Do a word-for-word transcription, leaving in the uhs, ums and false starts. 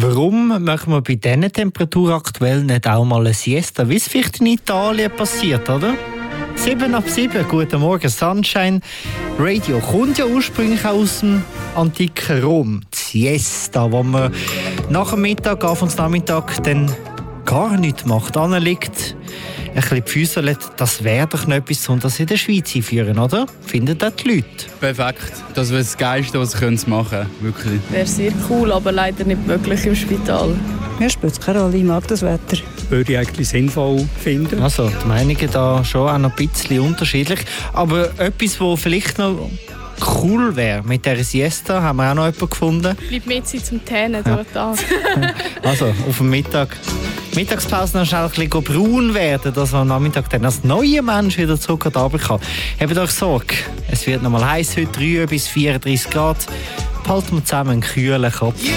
warum machen wir bei diesen Temperaturen aktuell nicht auch mal eine Siesta, wie es vielleicht in Italien passiert, oder? sieben ab sieben, guten Morgen, Sunshine Radio. Kommt ja ursprünglich aus dem antiken Rom. Die Siesta, wo man nach dem Mittag, Anfangs Nachmittag, dann gar nichts macht, anliegt, ein bisschen die Füße lässt. Das wäre doch noch etwas, um das in der Schweiz einführen, oder? Finden das die Leute? Perfekt. Das wäre das Geilste, was sie machen können. Wirklich. Wäre sehr cool, aber leider nicht möglich im Spital. Mir spielt es keine Rolle, ich mag das Wetter. Würde ich eigentlich sinnvoll finden. Also, die Meinungen da schon auch noch ein bisschen unterschiedlich. Aber etwas, was vielleicht noch cool wäre mit dieser Siesta, haben wir auch noch jemanden gefunden. Bleibt mehr Zeit zum Tänen dort da. Also, auf dem Mittag. Mittagspause noch schnell ein bisschen braun werden, dass man am Nachmittag dann als neuer Mensch wieder zurück an die Arbeit kann. Habt euch Sorge. Es wird noch mal heiß heute, drei bis vierunddreißig Grad. Behalten wir zusammen einen kühlen Kopf.